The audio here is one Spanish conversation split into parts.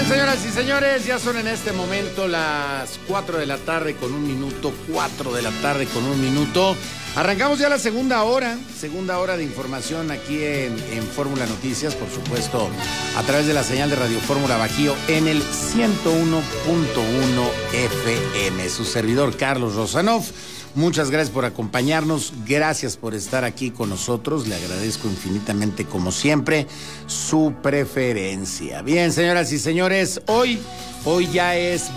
Señoras y señores, ya son en este momento las 4 de la tarde con un minuto, 4 de la tarde con un minuto. Arrancamos ya la segunda hora de información aquí en Fórmula Noticias, por supuesto, a través de la señal de Radio Fórmula Bajío en el 101.1 FM. Su servidor Carlos Rosanov. Muchas gracias por acompañarnos, gracias por estar aquí con nosotros, le agradezco infinitamente como siempre su preferencia. Bien, señoras y señores, hoy ya es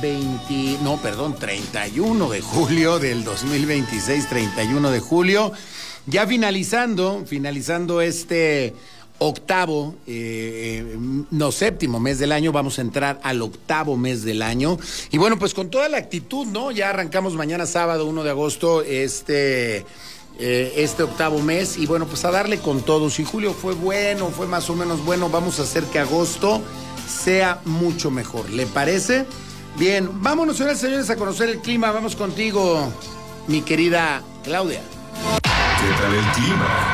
31 de julio del 2026, 31 de julio, ya finalizando este séptimo mes del año, vamos a entrar al octavo mes del año, y bueno, pues con toda la actitud, ¿no? Ya arrancamos mañana sábado 1 de agosto este octavo mes, y bueno, pues a darle con todo. Si julio fue bueno, fue más o menos bueno, vamos a hacer que agosto sea mucho mejor, ¿le parece? Bien, vámonos, señoras y señores, a conocer el clima. Vamos contigo, mi querida Claudia. ¿Qué tal el clima?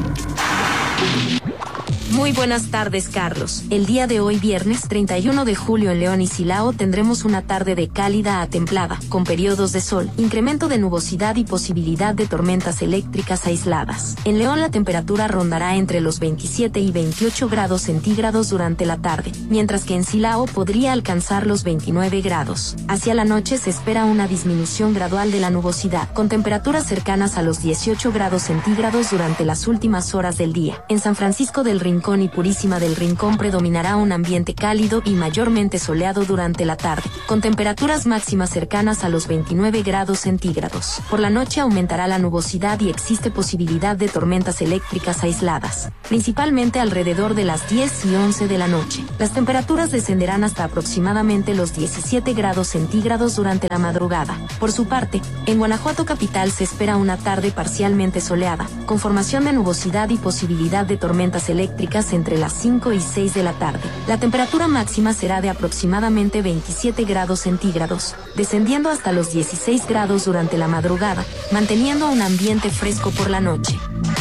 Muy buenas tardes, Carlos. El día de hoy, viernes 31 de julio en León y Silao, tendremos una tarde de cálida a templada, con periodos de sol, incremento de nubosidad y posibilidad de tormentas eléctricas aisladas. En León la temperatura rondará entre los 27 y 28 grados centígrados durante la tarde, mientras que en Silao podría alcanzar los 29 grados. Hacia la noche se espera una disminución gradual de la nubosidad, con temperaturas cercanas a los 18 grados centígrados durante las últimas horas del día. En San Francisco del Rincón y Purísima del Rincón predominará un ambiente cálido y mayormente soleado durante la tarde, con temperaturas máximas cercanas a los 29 grados centígrados. Por la noche aumentará la nubosidad y existe posibilidad de tormentas eléctricas aisladas, principalmente alrededor de las 10 y 11 de la noche. Las temperaturas descenderán hasta aproximadamente los 17 grados centígrados durante la madrugada. Por su parte, en Guanajuato capital se espera una tarde parcialmente soleada, con formación de nubosidad y posibilidad de tormentas eléctricas entre las 5 y 6 de la tarde. La temperatura máxima será de aproximadamente 27 grados centígrados, descendiendo hasta los 16 grados durante la madrugada, manteniendo un ambiente fresco por la noche.